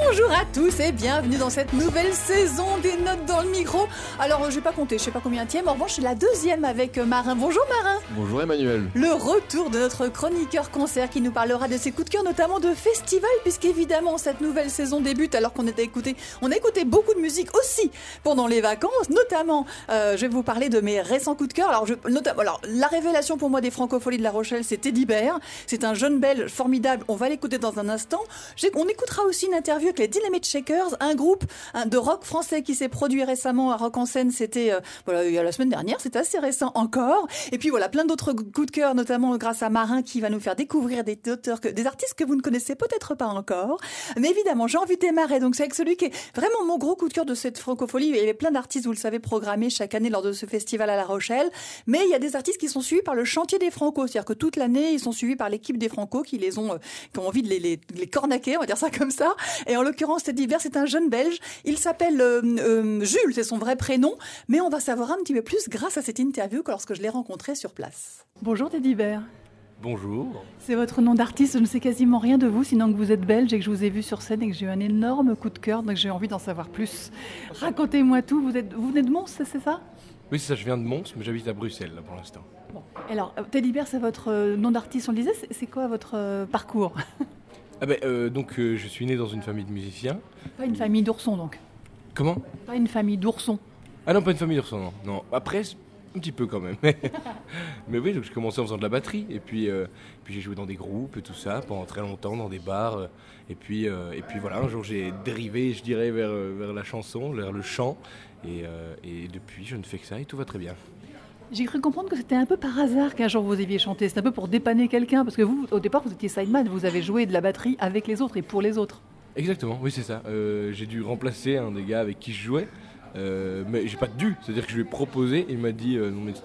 Bonjour à tous et bienvenue dans cette nouvelle saison des Notes dans le micro. Alors, je vais pas compter, je sais pas combien tième. En revanche, c'est la deuxième avec Marin. Bonjour Marin. Bonjour Emmanuel. Le retour de notre chroniqueur concert qui nous parlera de ses coups de cœur, notamment de festivals, puisqu'évidemment cette nouvelle saison débute alors qu'on a écouté beaucoup de musique aussi pendant les vacances. Notamment, je vais vous parler de mes récents coups de cœur. Alors, la révélation pour moi des Francopholies de La Rochelle, c'est Teddy Bear. C'est un jeune Belge formidable. On va l'écouter dans un instant. On écoutera aussi une interview avec les Dynamite Shakers, un groupe de rock français qui s'est produit récemment à Rock en Seine. C'était il y a la semaine dernière, c'était assez récent encore. Et puis voilà, plein d'autres coups de cœur, notamment grâce à Marin qui va nous faire découvrir des artistes que vous ne connaissez peut-être pas encore. Mais évidemment, j'ai envie de démarrer. Donc c'est avec celui qui est vraiment mon gros coup de cœur de cette francophonie. Il y avait plein d'artistes, vous le savez, programmés chaque année lors de ce festival à La Rochelle. Mais il y a des artistes qui sont suivis par le chantier des Francos. C'est-à-dire que toute l'année, ils sont suivis par l'équipe des Francos qui ont envie de les cornaquer, on va dire ça comme ça. Et en l'occurrence, Teddy Bear, c'est un jeune Belge. Il s'appelle Jules, c'est son vrai prénom. Mais on va savoir un petit peu plus grâce à cette interview que lorsque je l'ai rencontré sur place. Bonjour Teddy Bear. Bonjour. C'est votre nom d'artiste, je ne sais quasiment rien de vous, sinon que vous êtes belge et que je vous ai vu sur scène et que j'ai eu un énorme coup de cœur, donc j'ai envie d'en savoir plus. Racontez-moi tout, vous venez de Mons, c'est ça ? Oui, c'est ça, je viens de Mons, mais j'habite à Bruxelles là, pour l'instant. Bon. Alors, Teddy Bear, c'est votre nom d'artiste, on le disait, c'est quoi votre parcours ? Je suis né dans une famille de musiciens. Pas une famille d'oursons, donc ? Comment ? Pas une famille d'oursons. Ah non, pas une famille d'oursons, non. Après, un petit peu quand même. Mais oui, donc j'ai commencé en faisant de la batterie. Et puis j'ai joué dans des groupes et tout ça, pendant très longtemps, dans des bars. Et puis voilà, un jour j'ai dérivé, je dirais, vers la chanson, vers le chant. Et depuis, je ne fais que ça et tout va très bien. J'ai cru comprendre que c'était un peu par hasard qu'un jour vous aviez chanté. C'était un peu pour dépanner quelqu'un. Parce que vous, au départ, vous étiez sideman. Vous avez joué de la batterie avec les autres et pour les autres. Exactement, oui, c'est ça. J'ai dû remplacer un des gars avec qui je jouais. Mais j'ai pas dû, c'est-à-dire que je lui ai proposé et il m'a dit non mais